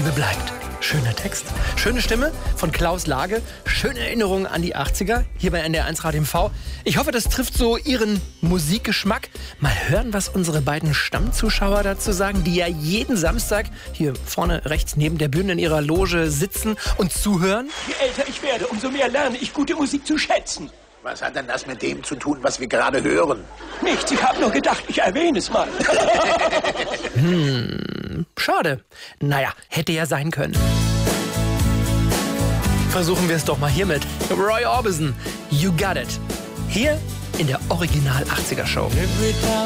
Liebe bleibt. Schöner Text, schöne Stimme von Klaus Lage, schöne Erinnerungen an die 80er, hier bei NDR1 Radio MV. Ich hoffe, das trifft so Ihren Musikgeschmack. Mal hören, was unsere beiden Stammzuschauer dazu sagen, die ja jeden Samstag hier vorne rechts neben der Bühne in ihrer Loge sitzen und zuhören. Je älter ich werde, umso mehr lerne ich gute Musik zu schätzen. Was hat denn das mit dem zu tun, was wir gerade hören? Nichts, ich habe nur gedacht, ich erwähne es mal. Schade. Naja, hätte ja sein können. Versuchen wir es doch mal hier mit Roy Orbison. You Got It. Hier in der Original 80er Show.